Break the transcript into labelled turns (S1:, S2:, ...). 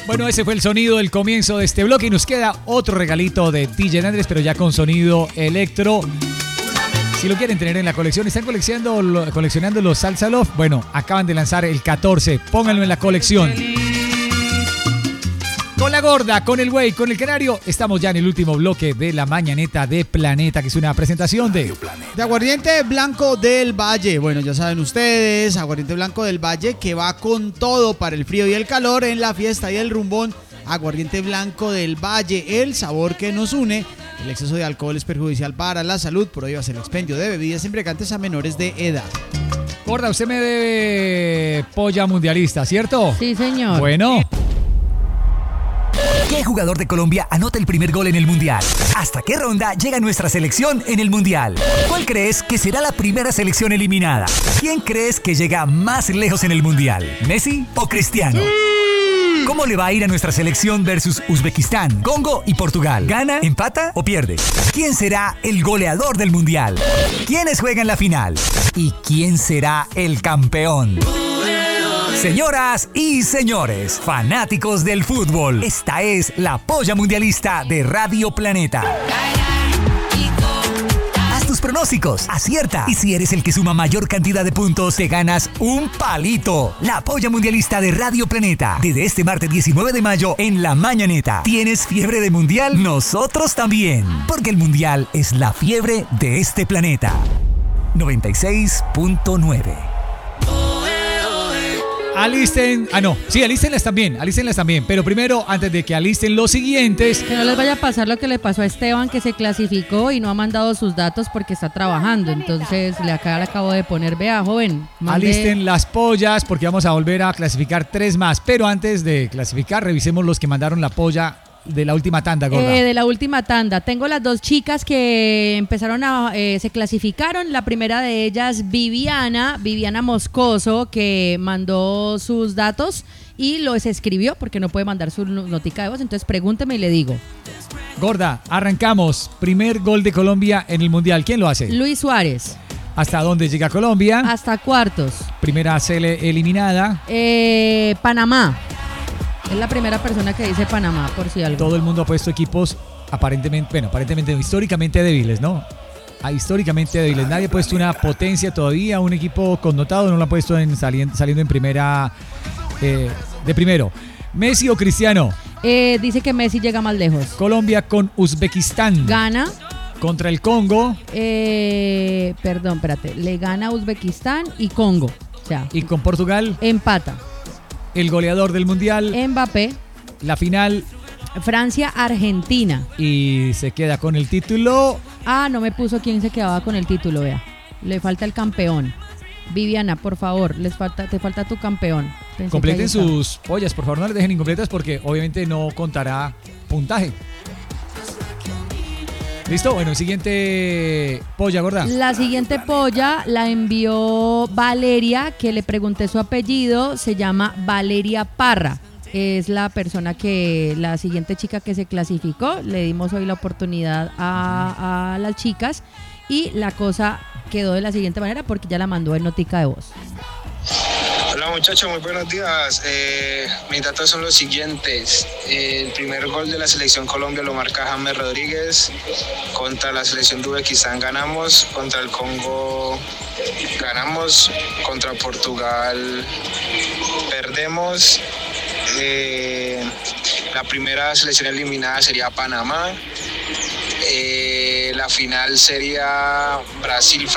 S1: Bueno, ese fue el sonido del comienzo de este bloque y nos queda otro regalito de DJ Andrés, pero ya con sonido electro. Si lo quieren tener en la colección, ¿están coleccionando los Salsa Love? Bueno, acaban de lanzar el 14, pónganlo en la colección. Con la gorda, con el güey, con el canario, estamos ya en el último bloque de la mañaneta de Planeta, que es una presentación de
S2: Aguardiente Blanco del Valle. Bueno, ya saben ustedes, Aguardiente Blanco del Valle que va con todo para el frío y el calor en la fiesta y el rumbón. Aguardiente Blanco del Valle, el sabor que nos une. El exceso de alcohol es perjudicial para la salud, prohíbase el expendio de bebidas embriagantes a menores de edad.
S1: Gorda, usted me debe polla mundialista, ¿cierto?
S3: Sí, señor.
S1: Bueno.
S4: ¿Qué jugador de Colombia anota el primer gol en el Mundial? ¿Hasta qué ronda llega nuestra selección en el Mundial? ¿Cuál crees que será la primera selección eliminada? ¿Quién crees que llega más lejos en el Mundial? ¿Messi o Cristiano? ¿Cómo le va a ir a nuestra selección versus Uzbekistán, Congo y Portugal? ¿Gana, empata o pierde? ¿Quién será el goleador del Mundial? ¿Quiénes juegan la final? ¿Y quién será el campeón? Señoras y señores, fanáticos del fútbol, esta es la Polla Mundialista de Radio Planeta. Haz tus pronósticos, acierta. Y si eres el que suma mayor cantidad de puntos, te ganas un palito. La Polla Mundialista de Radio Planeta. Desde este martes 19 de mayo en La Mañaneta. ¿Tienes fiebre de mundial? Nosotros también. Porque el mundial es la fiebre de este planeta. 96.9.
S1: Alístenlas también, pero primero, antes de que alisten los siguientes...
S3: Que no les vaya a pasar lo que le pasó a Esteban, que se clasificó y no ha mandado sus datos porque está trabajando, entonces le acabo de poner, vea, joven,
S1: alisten las pollas porque vamos a volver a clasificar 3 más, pero antes de clasificar, revisemos los que mandaron la polla de la última tanda, gorda.
S3: De la última tanda. Tengo las 2 chicas que empezaron se clasificaron. La primera de ellas, Viviana Moscoso, que mandó sus datos y los escribió porque no puede mandar su notica de voz. Entonces pregúnteme y le digo.
S1: Gorda, arrancamos. Primer gol de Colombia en el Mundial. ¿Quién lo hace?
S3: Luis Suárez.
S1: ¿Hasta dónde llega Colombia?
S3: Hasta cuartos.
S1: Primera eliminada.
S3: Panamá. Es la primera persona que dice Panamá, por si algo.
S1: Todo el mundo ha puesto equipos históricamente débiles, ¿no? Históricamente débiles. Nadie ha puesto una potencia todavía, un equipo connotado no lo ha puesto saliendo en primera de primero. ¿Messi o Cristiano?
S3: Dice que Messi llega más lejos.
S1: Colombia con Uzbekistán.
S3: Gana.
S1: Contra el Congo.
S3: Le gana Uzbekistán y Congo. O sea,
S1: ¿y con Portugal?
S3: Empata.
S1: El goleador del Mundial.
S3: Mbappé.
S1: La final.
S3: Francia-Argentina.
S1: Y se queda con el título.
S3: No me puso quién se quedaba con el título, vea. Le falta el campeón. Viviana, por favor, te falta tu campeón.
S1: Completen sus pollas, por favor, no les dejen incompletas porque obviamente no contará puntaje. ¿Listo? Bueno, siguiente polla, gorda. La
S3: siguiente polla la envió Valeria, que le pregunté su apellido, se llama Valeria Parra. Es la siguiente chica que se clasificó. Le dimos hoy la oportunidad a las chicas y la cosa quedó de la siguiente manera porque ya la mandó en notica de voz.
S5: Hola muchachos, muy buenos días. Mis datos son los siguientes. El primer gol de la selección Colombia lo marca James Rodríguez. Contra la selección de Uzbekistán ganamos. Contra el Congo ganamos. Contra Portugal perdemos. La primera selección eliminada sería Panamá. La final sería Brasil.